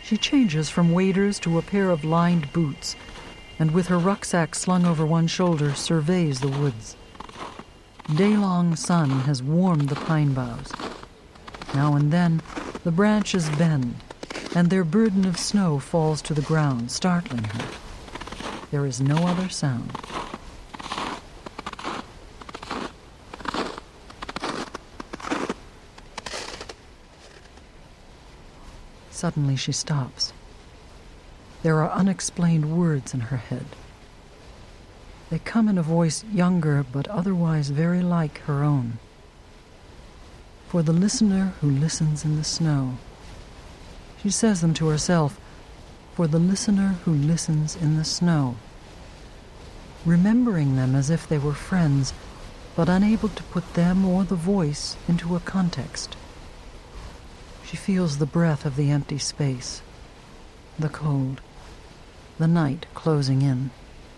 She changes from waders to a pair of lined boots, and with her rucksack slung over one shoulder, surveys the woods. Day-long sun has warmed the pine boughs. Now and then, the branches bend, and their burden of snow falls to the ground, startling her. There is no other sound. Suddenly she stops. There are unexplained words in her head. They come in a voice younger but otherwise very like her own. For the listener who listens in the snow. She says them to herself. For the listener who listens in the snow. Remembering them as if they were friends, but unable to put them or the voice into a context. She feels the breath of the empty space, the cold, the night closing in.